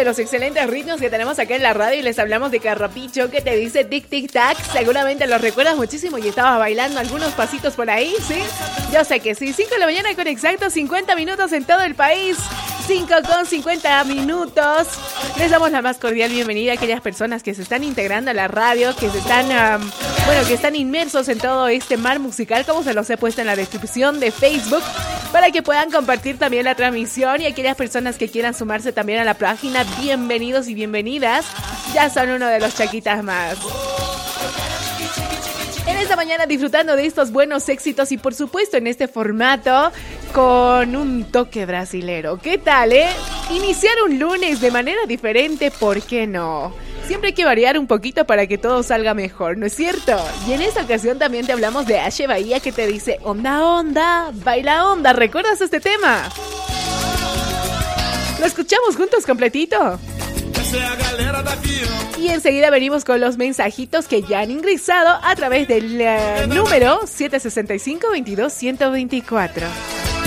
de los excelentes ritmos que tenemos acá en la radio y les hablamos de Carrapicho que te dice tic tic tac. Seguramente lo recuerdas muchísimo y estabas bailando algunos pasitos por ahí, ¿sí? Yo sé que sí. 5 de la mañana con exactos 50 minutos en todo el país. 5:50. Les damos la más cordial bienvenida a aquellas personas que se están integrando a la radio, que se están, que están inmersos en todo este mar musical, como se los he puesto en la descripción de Facebook, para que puedan compartir también la transmisión, y aquellas personas que quieran sumarse también a la página, bienvenidos y bienvenidas. Ya son uno de los chaquitas más. En esta mañana disfrutando de estos buenos éxitos y por supuesto en este formato con un toque brasilero. ¿Qué tal, Iniciar un lunes de manera diferente, ¿por qué no? Siempre hay que variar un poquito para que todo salga mejor, ¿no es cierto? Y en esta ocasión también te hablamos de Ashe Bahía, que te dice onda, onda, baila onda. ¿Recuerdas este tema? ¿Lo escuchamos juntos completito? Y enseguida venimos con los mensajitos que ya han ingresado a través del número 765-22-124.